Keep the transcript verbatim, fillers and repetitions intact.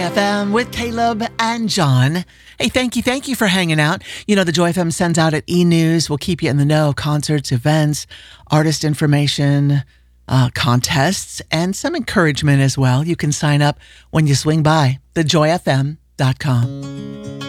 F M with Caleb and John. Hey, thank you. Thank you for hanging out. You know, the Joy F M sends out at e-news. We'll keep you in the know of concerts, events, artist information, uh, contests, and some encouragement as well. You can sign up when you swing by the joy f m dot com.